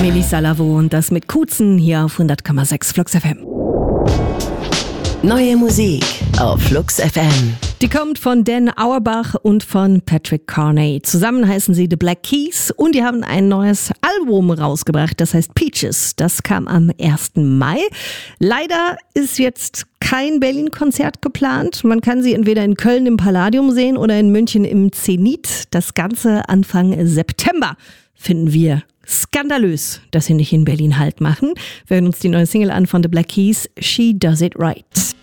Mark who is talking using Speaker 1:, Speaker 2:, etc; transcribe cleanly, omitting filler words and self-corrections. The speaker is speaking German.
Speaker 1: Melissa Lavo und das mit Kuzen hier auf 100,6 Flux FM.
Speaker 2: Neue Musik auf Flux FM.
Speaker 1: Die kommt von Dan Auerbach und von Patrick Carney. Zusammen heißen sie The Black Keys und die haben ein neues Album rausgebracht, das heißt Peaches. Das kam am 1. Mai. Leider ist jetzt kein Berlin-Konzert geplant. Man kann sie entweder in Köln im Palladium sehen oder in München im Zenit. Das Ganze Anfang September. Finden wir skandalös, dass sie nicht in Berlin Halt machen. Wir hören uns die neue Single an von The Black Keys, She Does It Right.